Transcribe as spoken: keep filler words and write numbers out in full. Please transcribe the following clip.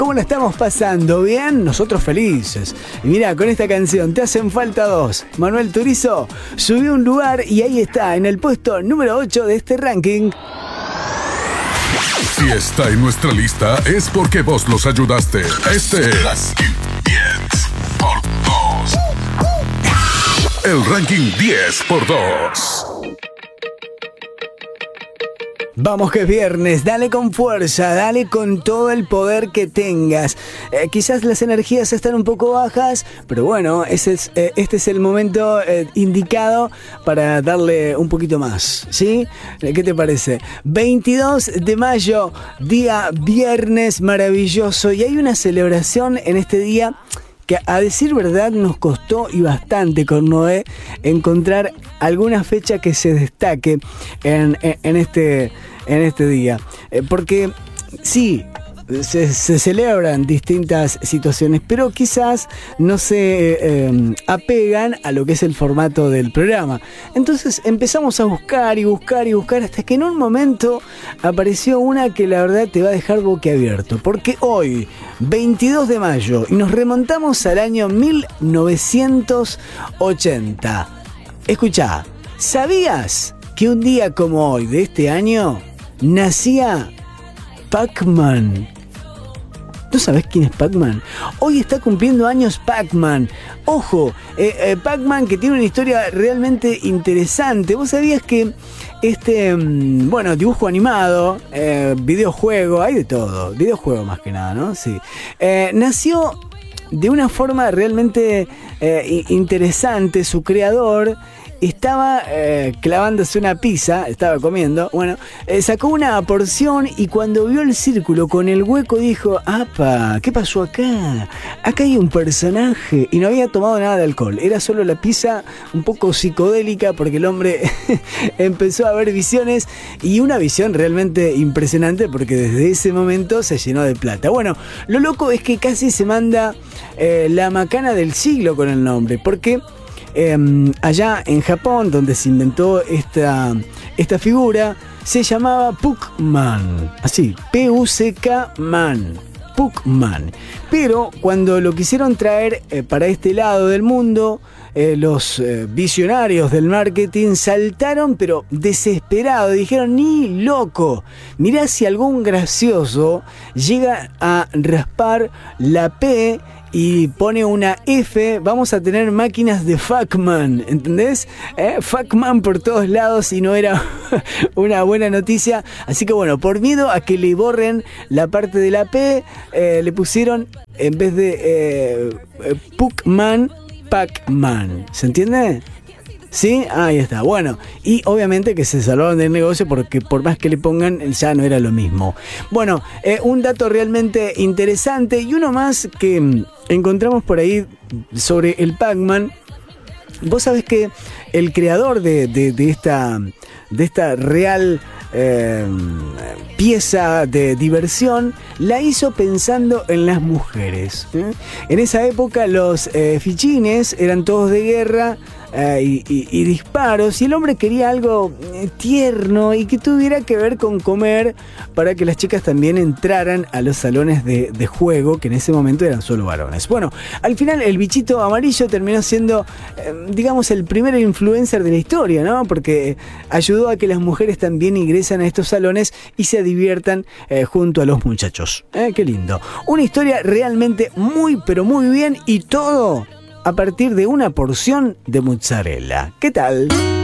¿Cómo la estamos pasando? ¿Bien? Nosotros felices. Y mira, con esta canción, Te hacen falta dos. Manuel Turizo subió un lugar y ahí está, en el puesto número ocho de este ranking. Si está en nuestra lista es porque vos los ayudaste. Este es diez por dos. El ranking diez por dos. Vamos que es viernes, dale con fuerza, dale con todo el poder que tengas. Eh, quizás las energías están un poco bajas, pero bueno, ese es, eh, este es el momento eh, indicado para darle un poquito más, ¿sí? ¿Qué te parece? veintidós de mayo, día viernes maravilloso, y hay una celebración en este día que a decir verdad nos costó y bastante con Noé encontrar alguna fecha que se destaque en, en, en, este, en este día. Eh, porque sí, se, se celebran distintas situaciones, pero quizás no se eh, apegan a lo que es el formato del programa. Entonces empezamos a buscar y buscar y buscar hasta que en un momento apareció una que la verdad te va a dejar boquiabierto. Porque hoy, veintidós de mayo, y nos remontamos al año mil novecientos ochenta. Escuchá, ¿sabías que un día como hoy de este año nacía Pac-Man? ¿No sabés quién es Pac-Man? Hoy está cumpliendo años Pac-Man. Ojo, eh, eh, Pac-Man que tiene una historia realmente interesante. ¿Vos sabías que este, bueno, dibujo animado, eh, videojuego, hay de todo, videojuego más que nada, ¿no? Sí. Eh, nació de una forma realmente eh, interesante. Su creador estaba eh, clavándose una pizza, estaba comiendo, bueno, eh, sacó una porción y cuando vio el círculo con el hueco dijo, ¡apa! ¿Qué pasó acá? Acá hay un personaje, y no había tomado nada de alcohol, era solo la pizza un poco psicodélica porque el hombre empezó a ver visiones, y una visión realmente impresionante porque desde ese momento se llenó de plata. Bueno, lo loco es que casi se manda eh, la macana del siglo con el nombre, porque Eh, allá en Japón, donde se inventó esta, esta figura, se llamaba Puck-Man, así, P U C K Man, Puck-Man. Pero cuando lo quisieron traer eh, para este lado del mundo, eh, los eh, visionarios del marketing saltaron pero desesperados, dijeron, ni loco, mirá si algún gracioso llega a raspar la P y pone una F, vamos a tener máquinas de Pac-Man, ¿entendés? ¿Eh? Pac-Man por todos lados, y no era una buena noticia. Así que bueno, por miedo a que le borren la parte de la P, eh, le pusieron, en vez de eh, Puck-Man, Pac-Man. ¿Se entiende? ¿Sí? Ahí está. Bueno, y obviamente que se salvaron del negocio porque por más que le pongan, ya no era lo mismo. Bueno, eh, un dato realmente interesante y uno más que mm, encontramos por ahí sobre el Pac-Man. Vos sabés que el creador de, de, de, esta, de esta real eh, pieza de diversión la hizo pensando en las mujeres, ¿eh? En esa época los eh, fichines eran todos de guerra, Uh, y, y, y disparos, y el hombre quería algo eh, tierno y que tuviera que ver con comer para que las chicas también entraran a los salones de, de juego, que en ese momento eran solo varones. Bueno, al final el bichito amarillo terminó siendo, eh, digamos, el primer influencer de la historia, ¿no? Porque ayudó a que las mujeres también ingresen a estos salones y se diviertan eh, junto a los muchachos. Eh, qué lindo. Una historia realmente muy, pero muy bien, y todo a partir de una porción de mozzarella. ¿Qué tal?